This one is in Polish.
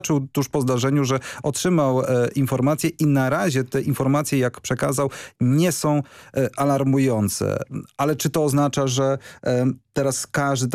tuż po zdarzeniu, że otrzymał informacje i na razie te informacje, jak przekazał, nie są alarmujące. Ale czy to oznacza, że teraz każdy